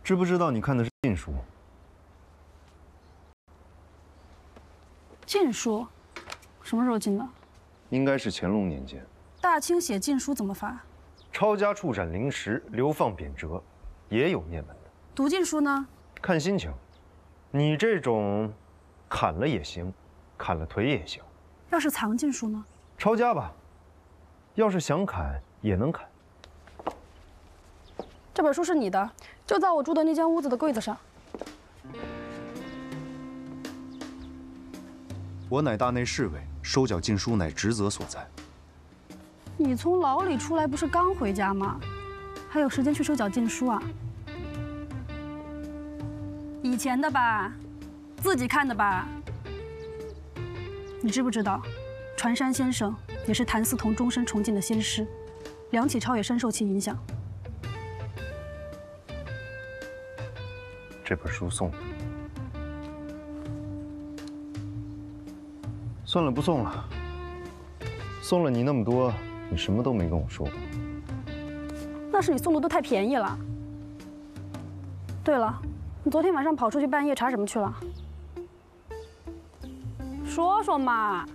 知不知道你看的是禁书？ 禁书，什么时候禁的？ 应该是乾隆年间。 大清写禁书怎么罚？ 抄家、处斩、凌迟、流放、贬谪，也有念文的。 读禁书呢？ 看心情。你这种，砍了也行，砍了腿也行。 要是藏禁书呢？ 抄家吧。要是想砍也能砍。 这本书是你的，就在我住的那间屋子的柜子上。 我乃大内侍卫，收缴禁书乃职责所在。 你从牢里出来不是刚回家吗？还有时间去收缴禁书啊？以前的吧，自己看的吧。你知不知道，船山先生也是谭嗣同终身崇敬的先师，梁启超也深受其影响。 这本书送你。算了，不送了。送了你那么多，你什么都没跟我说过。 那是你送的都太便宜了。对了，你昨天晚上跑出去半夜查什么去了？说说嘛。